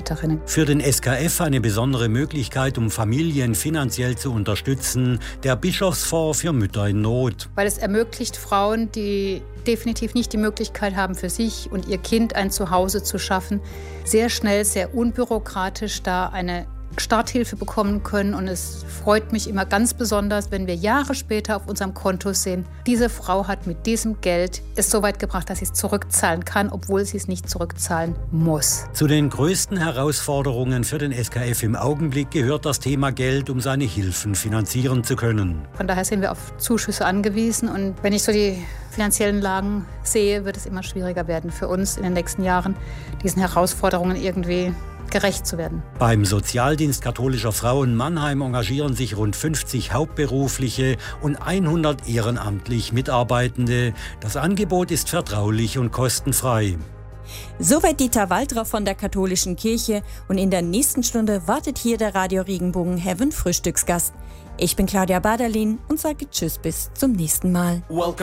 Mitarbeiterinnen. Für den SKF eine besondere Möglichkeit, um Familien finanziell zu unterstützen, der Bischofsfonds für Mütter in Not. Weil es ermöglicht Frauen, die definitiv nicht die Möglichkeit haben, für sich und ihr Kind ein Zuhause zu schaffen, sehr schnell, sehr unbürokratisch da eine Starthilfe bekommen können. Und es freut mich immer ganz besonders, wenn wir Jahre später auf unserem Konto sehen, diese Frau hat mit diesem Geld es so weit gebracht, dass sie es zurückzahlen kann, obwohl sie es nicht zurückzahlen muss. Zu den größten Herausforderungen für den SKF im Augenblick gehört das Thema Geld, um seine Hilfen finanzieren zu können. Von daher sind wir auf Zuschüsse angewiesen. Und wenn ich so die finanziellen Lagen sehe, wird es immer schwieriger werden für uns in den nächsten Jahren, diesen Herausforderungen irgendwie gerecht zu werden. Beim Sozialdienst katholischer Frauen Mannheim engagieren sich rund 50 hauptberufliche und 100 ehrenamtlich Mitarbeitende. Das Angebot ist vertraulich und kostenfrei. Soweit Dieter Waldrau von der Katholischen Kirche, und in der nächsten Stunde wartet hier der Radio Regenbogen Heaven Frühstücksgast. Ich bin Claudia Baderlin und sage Tschüss bis zum nächsten Mal.